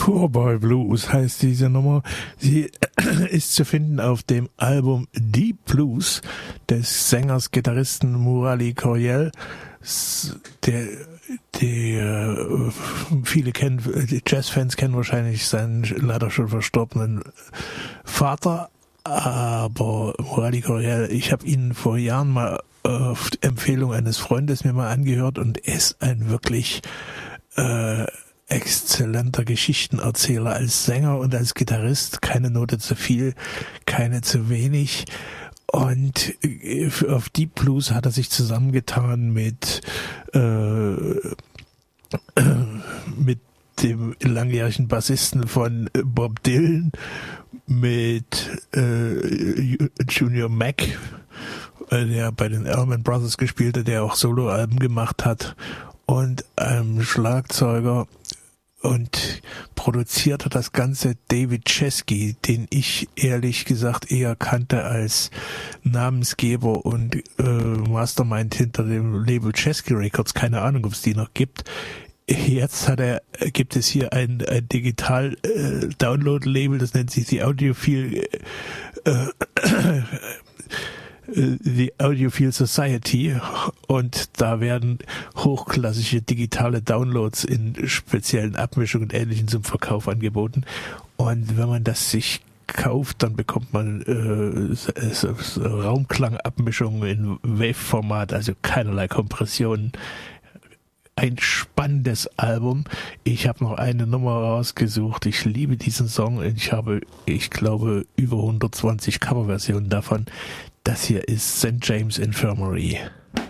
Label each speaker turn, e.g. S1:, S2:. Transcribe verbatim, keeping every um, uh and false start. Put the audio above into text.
S1: Poorboy Blues heißt diese Nummer. Sie ist zu finden auf dem Album Deep Blues des Sängers, Gitarristen Murali Coryell, der, der viele kennen, die Jazzfans kennen wahrscheinlich seinen leider schon verstorbenen Vater, aber Murali Coryell, ich habe ihn vor Jahren mal auf Empfehlung eines Freundes mir mal angehört und er ist ein wirklich äh, exzellenter Geschichtenerzähler als Sänger und als Gitarrist, keine Note zu viel, keine zu wenig. Und auf Deep Blues hat er sich zusammengetan mit äh, mit dem langjährigen Bassisten von Bob Dylan, mit äh, Junior Mack, der bei den Allman Brothers gespielt hat, der auch Soloalben gemacht hat, und einem Schlagzeuger, und produzierte das Ganze David Chesky, den ich ehrlich gesagt eher kannte als Namensgeber und äh, Mastermind hinter dem Label Chesky Records. Keine Ahnung, ob es die noch gibt. Jetzt hat er, gibt es hier ein, ein Digital-Download-Label, das nennt sich die Audiophile äh, The Audiophile Society, und da werden hochklassische digitale Downloads in speziellen Abmischungen und Ähnlichem zum Verkauf angeboten, und wenn man das sich kauft, dann bekommt man äh, so, so Raumklangabmischungen in Wave-Format, also keinerlei Kompressionen. Ein spannendes Album. Ich habe noch eine Nummer rausgesucht. Ich liebe diesen Song. Ich habe, ich glaube, über hundertzwanzig Coverversionen davon. Das hier ist Saint James Infirmary.